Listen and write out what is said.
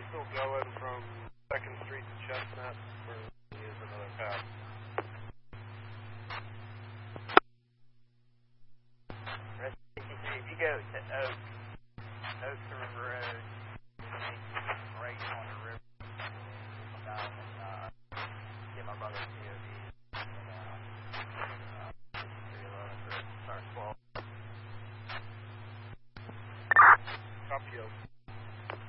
still going from 2nd Street to Chestnut, or is another path?